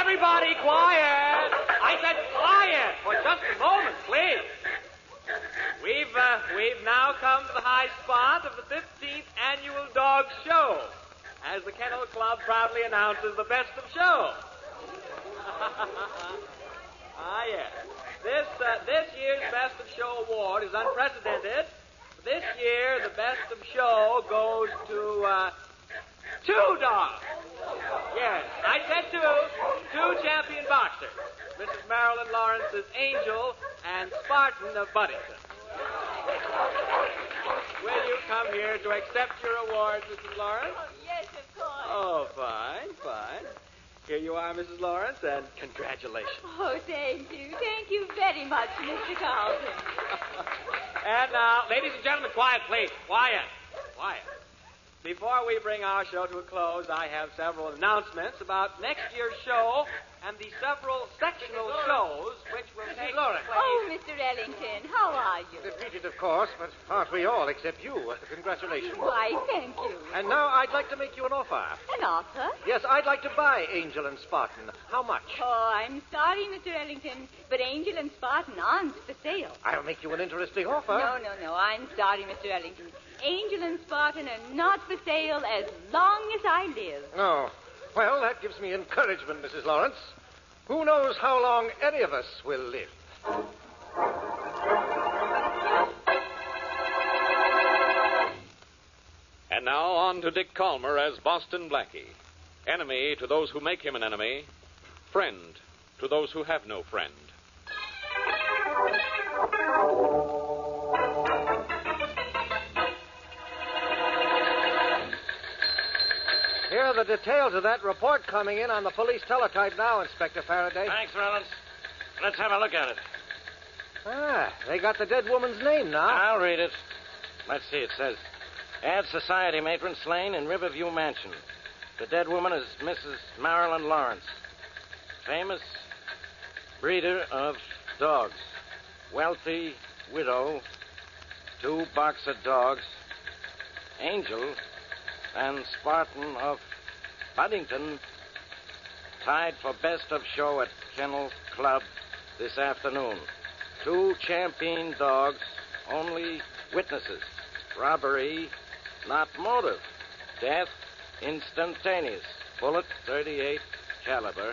Everybody, quiet! I said quiet for just a moment, please. We've now come to the high spot of the 15th annual dog show, as the Kennel Club proudly announces the best of show. Yes. This year's Best of Show award is unprecedented. This year, the Best of Show goes to two dogs. Yes, I said two champion boxers. Mrs. Marilyn Lawrence's Angel and Spartan of Buddington. Will you come here to accept your awards, Mrs. Lawrence? Oh, yes, of course. Oh, fine. Here you are, Mrs. Lawrence, and congratulations. Oh, thank you. Thank you very much, Mr. Carlton. And now, ladies and gentlemen, quiet, please. Quiet. Before we bring our show to a close, I have several announcements about next year's show and the several sectional shows which will take place. Oh, Mr. Ellington, how are you? Defeated, of course, but aren't we all except you? Congratulations. Why, thank you. And now I'd like to make you an offer. An offer? Yes, I'd like to buy Angel and Spartan. How much? Oh, I'm sorry, Mr. Ellington, but Angel and Spartan aren't for sale. I'll make you an interesting offer. No. I'm sorry, Mr. Ellington. Angel and Spartan are not for sale as long as I live. No. Well, that gives me encouragement, Mrs. Lawrence. Who knows how long any of us will live? And now on to Dick Calmer as Boston Blackie. Enemy to those who make him an enemy. Friend to those who have no friend. Here are the details of that report coming in on the police teletype now, Inspector Faraday. Thanks, Rollins. Let's have a look at it. They got the dead woman's name now. I'll read it. Let's see. It says, Add society matron slain in Riverview Mansion. The dead woman is Mrs. Marilyn Lawrence. Famous breeder of dogs. Wealthy widow. 2 boxer dogs. Angel and Spartan of Buddington tied for best of show at Kennel Club this afternoon. 2 champion dogs, only witnesses. Robbery, not motive. Death, instantaneous. Bullet, .38 caliber.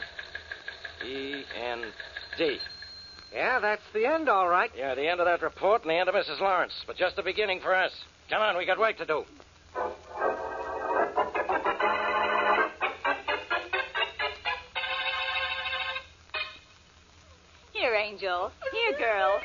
E.N.D. Yeah, that's the end, all right. Yeah, the end of that report and the end of Mrs. Lawrence. But just the beginning for us. Come on, we got work to do. Here, Angel. Here, girl.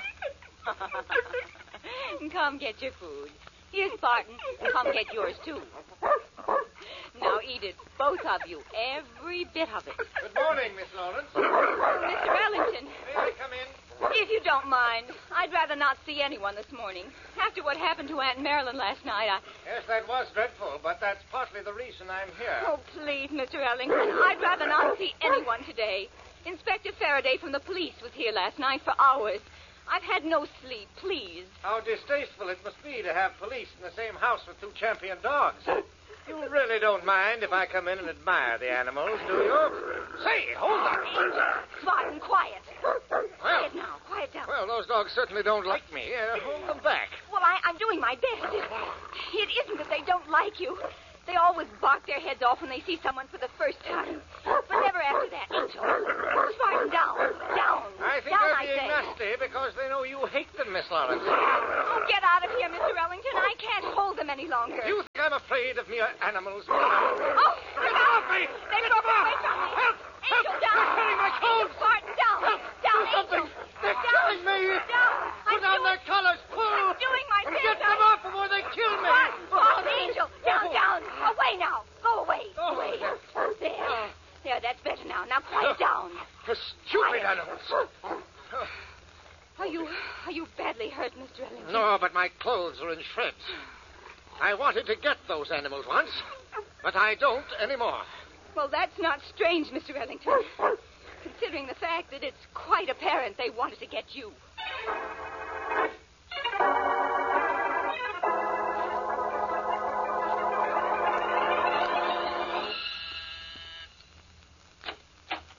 Come get your food. Here, Spartan. Come get yours, too. Now eat it, both of you, every bit of it. Good morning, Miss Lawrence. Mr. Ellington, May I come in? if you don't mind, I'd rather not see anyone this morning. After what happened to Aunt Marilyn last night, Yes, that was dreadful, but that's partly the reason I'm here. Oh, please, Mr. Ellington, I'd rather not see anyone today. Inspector Faraday from the police was here last night for hours. I've had no sleep, please. How distasteful it must be to have police in the same house with 2 champion dogs. You really don't mind if I come in and admire the animals, do you? Say, hold on. Spartan, quiet. Quiet now, quiet down. Well, those dogs certainly don't like me. Hold them back. Well, I'm doing my best. It isn't that they don't like you. They always bark their heads off when they see someone for the first time. But never after that, Angel. Spartan, down. I think down, they're being say. nasty because they know you hate them, Miss Lawrence. Oh, get out of here, Mr. Ellington. I can't hold them any longer. You think I'm afraid of mere animals? Oh, Get off me! They broke away from me. Help! Angel, down. They're killing my cold! Angel, Spartan, down. Help! Down, Do something! Angel. They're Down. killing me! Down. Put down their collars! Pull! I'm doing my best. Get them off before they kill me! Oh, Angel, down. Away now. Go away. Oh. Away. There, that's better now. Now quiet down. The stupid animals. Are you badly hurt, Mr. Ellington? No, but my clothes are in shreds. I wanted to get those animals once, but I don't anymore. Well, that's not strange, Mr. Ellington. Considering the fact that it's quite apparent they wanted to get you.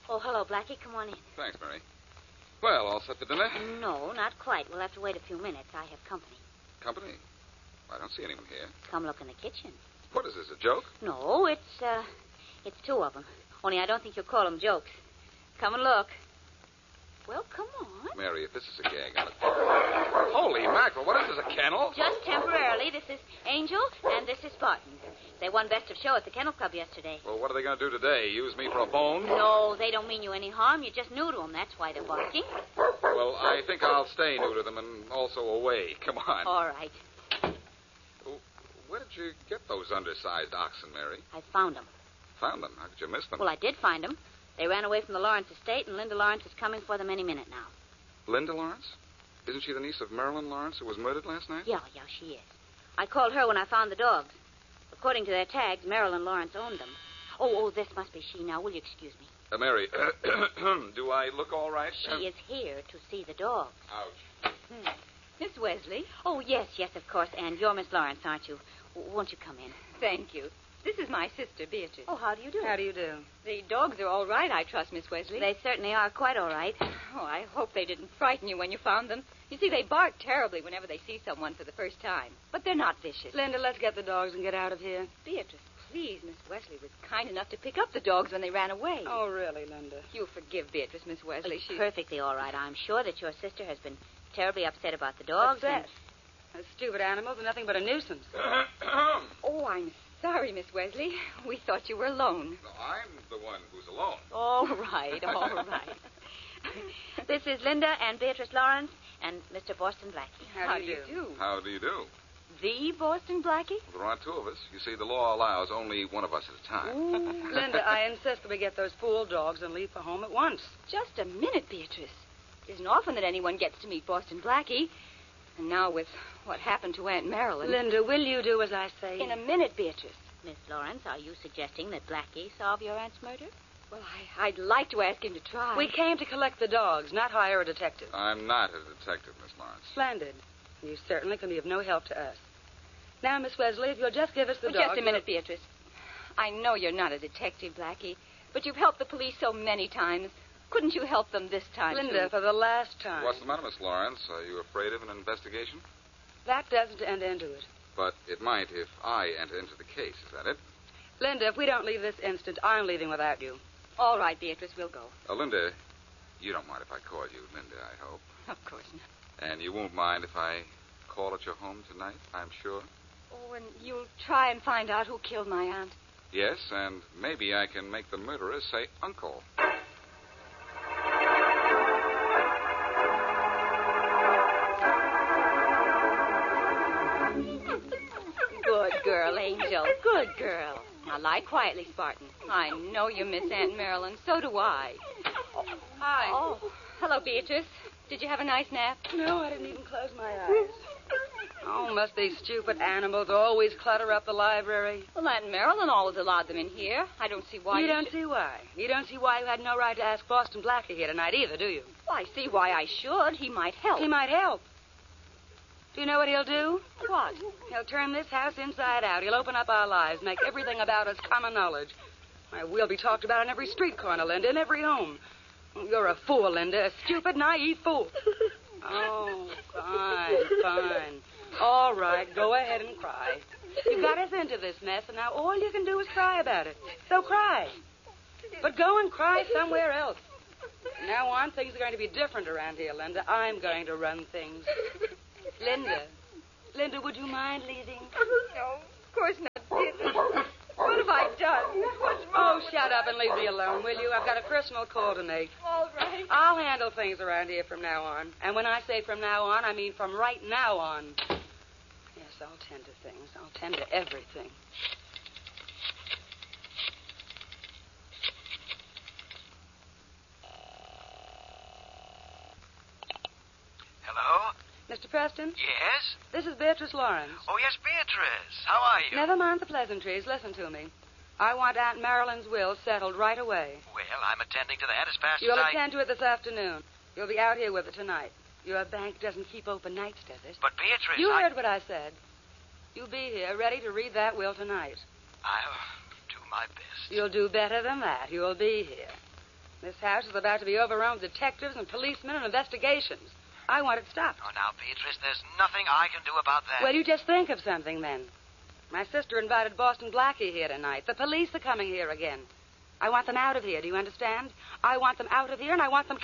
Oh, hello, Blackie. Come on in. Thanks, Mary. Well, all set for dinner? No, not quite. We'll have to wait a few minutes. I have company. Company? I don't see anyone here. Come look in the kitchen. What is this, a joke? No, it's two of them. Only I don't think you'll call them jokes. Come and look. Well, come on. Mary, if this is a gag, Holy mackerel, what is this, a kennel? Just temporarily. This is Angel, and this is Spartan. They won Best of Show at the Kennel Club yesterday. Well, what are they going to do today? Use me for a bone? No, they don't mean you any harm. You're just new to them. That's why they're barking. Well, I think I'll stay new to them and also away. Come on. All right. Where did you get those undersized oxen, Mary? I found them. Found them? How could you miss them? Well, I did find them. They ran away from the Lawrence estate, and Linda Lawrence is coming for them any minute now. Linda Lawrence? Isn't she the niece of Marilyn Lawrence who was murdered last night? Yeah, she is. I called her when I found the dogs. According to their tags, Marilyn Lawrence owned them. Oh, this must be she now. Will you excuse me? Mary, do I look all right? She is here to see the dogs. Ouch. Miss Wesley? Oh, yes, of course. And you're Miss Lawrence, aren't you? Won't you come in? Thank you. This is my sister, Beatrice. Oh, how do you do? How do you do? The dogs are all right, I trust, Miss Wesley. They certainly are quite all right. Oh, I hope they didn't frighten you when you found them. You see, they bark terribly whenever they see someone for the first time. But they're not vicious. Linda, let's get the dogs and get out of here. Beatrice, please, Miss Wesley was kind enough to pick up the dogs when they ran away. Oh, really, Linda? You'll forgive Beatrice, Miss Wesley. It's perfectly all right. I'm sure that your sister has been terribly upset about the dogs. Upset? Those stupid animals are nothing but a nuisance. Oh, I'm sorry, Miss Wesley. We thought you were alone. No, I'm the one who's alone. All right, all right. This is Linda and Beatrice Lawrence and Mr. Boston Blackie. How do you do? How do you do? The Boston Blackie? Well, there are two of us. You see, the law allows only one of us at a time. Linda, I insist that we get those fool dogs and leave for home at once. Just a minute, Beatrice. It isn't often that anyone gets to meet Boston Blackie. And now with what happened to Aunt Marilyn... Linda, will you do as I say? In a minute, Beatrice. Miss Lawrence, are you suggesting that Blackie solve your aunt's murder? Well, I'd like to ask him to try. We came to collect the dogs, not hire a detective. I'm not a detective, Miss Lawrence. Splendid. You certainly can be of no help to us. Now, Miss Wesley, if you'll just give us the dogs... Just a minute, Beatrice. I know you're not a detective, Blackie, but you've helped the police so many times. Couldn't you help them this time, Linda, too? for the last time. What's the matter, Miss Lawrence? Are you afraid of an investigation? That doesn't end into it. But it might if I enter into the case. Is that it? Linda, if we don't leave this instant, I'm leaving without you. All right, Beatrice, we'll go. Linda, you don't mind if I call you Linda, I hope. Of course not. And you won't mind if I call at your home tonight, I'm sure? Oh, and you'll try and find out who killed my aunt. Yes, and maybe I can make the murderer say uncle. Good girl, Angel. Good girl. Now lie quietly, Spartan. I know you miss Aunt Marilyn. So do I. Hi. Oh, hello, Beatrice. Did you have a nice nap? No, I didn't even close my eyes. Oh, must these stupid animals always clutter up the library? Well, Aunt Marilyn always allowed them in here. I don't see why You don't see why. You don't see why you had no right to ask Boston Blackie here tonight either, do you? Well, I see why I should. He might help. He might help. Do you know what he'll do? What? He'll turn this house inside out. He'll open up our lives, make everything about us common knowledge. Why, we'll be talked about in every street corner, Linda, in every home. You're a fool, Linda, a stupid, naive fool. Oh, fine. All right, go ahead and cry. You got us into this mess, and now all you can do is cry about it. So cry. But go and cry somewhere else. From now on, things are going to be different around here, Linda. I'm going to run things. Linda, would you mind leaving? No, of course not, Beatrice. What have I done? What's wrong? Oh, shut up and leave me alone, will you? I've got a personal call to make. All right. I'll handle things around here from now on. And when I say from now on, I mean from right now on. Yes, I'll tend to things. I'll tend to everything. Hello? Mr. Preston? Yes? This is Beatrice Lawrence. Oh, yes, Beatrice. How are you? Never mind the pleasantries. Listen to me. I want Aunt Marilyn's will settled right away. Well, I'm attending to that as fast You'll as I... attend to it this afternoon. You'll be out here with it tonight. Your bank doesn't keep open nights, does it? But, Beatrice, You heard what I said. You'll be here ready to read that will tonight. I'll do my best. You'll do better than that. You'll be here. This house is about to be overrun with detectives and policemen and investigations. I want it stopped. Oh, now, Beatrice, there's nothing I can do about that. Well, you just think of something, then. My sister invited Boston Blackie here tonight. The police are coming here again. I want them out of here, do you understand? I want them out of here, and I want them